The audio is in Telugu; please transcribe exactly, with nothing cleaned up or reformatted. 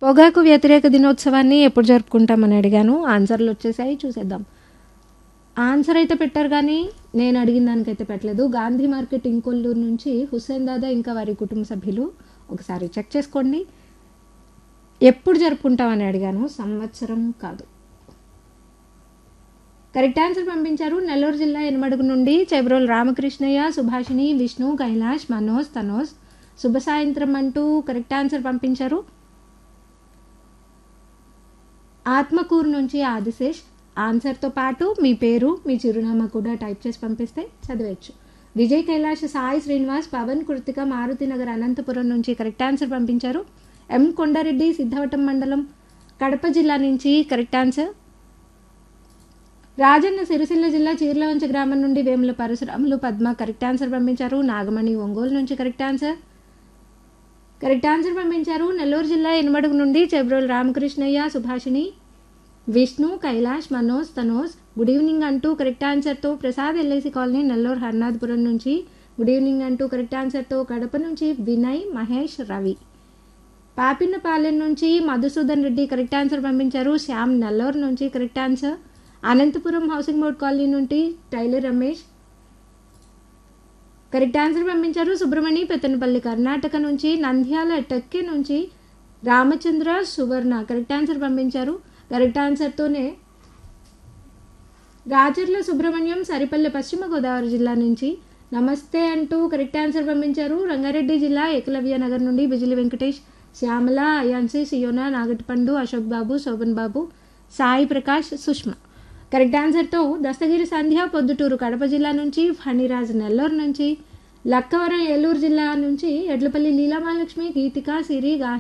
పొగాకు వ్యతిరేక దినోత్సవాన్ని ఎప్పుడు జరుపుకుంటామని అడిగాను. ఆన్సర్లు వచ్చేసాయి, చూసేద్దాం. ఆన్సర్ అయితే పెట్టారు కానీ నేను అడిగిన దానికైతే పెట్టలేదు. గాంధీ మార్కెట్ ఇంకొల్లూరు నుంచి హుస్సేన్ దాదా ఇంకా వారి కుటుంబ సభ్యులు. ఒకసారి చెక్ చేసుకోండి. ఎప్పుడు జరుపుకుంటామని అడిగాను, సంవత్సరం కాదు. కరెక్ట్ ఆన్సర్ పంపించారు నెల్లూరు జిల్లా ఎనమడుగు నుండి చెబ్రోల్ రామకృష్ణయ్య, సుభాషిణి, విష్ణు, కైలాష్, మనోజ్, తనోజ్. శుభ సాయంత్రం అంటూ కరెక్ట్ ఆన్సర్ పంపించారు ఆత్మకూరు నుంచి ఆదిశేష్. ఆన్సర్తో పాటు మీ పేరు, మీ చిరునామా కూడా టైప్ చేసి పంపిస్తే చదివేచ్చు. విజయ్, కైలాష్, సాయి శ్రీనివాస్, పవన్, కృతిక, మారుతి నగర్ అనంతపురం నుంచి కరెక్ట్ ఆన్సర్ పంపించారు. ఎం కొండారెడ్డి, సిద్ధవటం మండలం, కడప జిల్లా నుంచి కరెక్ట్ ఆన్సర్. రాజన్న సిరిసిల్ల జిల్లా చీర్లవంచ గ్రామం నుండి వేముల పరశురాములు, పద్మ కరెక్ట్ ఆన్సర్ పంపించారు. నాగమణి ఒంగోలు నుంచి కరెక్ట్ ఆన్సర్. కరెక్ట్ ఆన్సర్ పంపించారు నెల్లూరు జిల్లా ఎనమడుగు నుండి చెబ్రోల్ రామకృష్ణయ్య, సుభాషిణి, విష్ణు, కైలాష్, మనోజ్, తనోజ్. గుడ్ ఈవినింగ్ అంటూ కరెక్ట్ ఆన్సర్తో ప్రసాద్, ఎల్ఐసి కాలనీ, నెల్లూరు హర్నాథపురం నుంచి గుడ్ ఈవినింగ్ అంటూ కరెక్ట్ ఆన్సర్తో కడప నుంచి వినయ్, మహేష్, రవి. పాపిన్నపాలెం నుంచి మధుసూదన్ రెడ్డి కరెక్ట్ ఆన్సర్ పంపించారు. శ్యామ్ నెల్లూరు నుంచి correct answer. Anantapuram housing board colony నుండి టైలర్ రమేష్ కరెక్ట్ ఆన్సర్ పంపించారు. సుబ్రమణి, పెత్తనపల్లి, కర్ణాటక నుంచి. నంద్యాల టెక్కి నుంచి రామచంద్ర, సువర్ణ కరెక్ట్ ఆన్సర్ పంపించారు. కరెక్ట్ ఆన్సర్తోనే రాజర్ల సుబ్రహ్మణ్యం, సరిపల్లె, పశ్చిమ గోదావరి జిల్లా నుంచి నమస్తే అంటూ కరెక్ట్ ఆన్సర్ పంపించారు. రంగారెడ్డి జిల్లా ఏకలవ్య నగర్ నుండి బిజిలి వెంకటేష్, శ్యామల, అయాన్సి, సియోనా, నాగటిపండు, అశోక్ బాబు, శోభన్ బాబు, సాయి ప్రకాష్, సుష్మా. కరెక్ట్ ఆన్సర్తో దస్తగిరి సంధ్య, పొద్దుటూరు కడప జిల్లా నుంచి. ఫణిరాజ్ నెల్లూరు నుంచి. లక్కవరం ఏలూరు జిల్లా నుంచి ఎడ్లపల్లి లీలామహాలక్ష్మి, గీతిక, సిరి,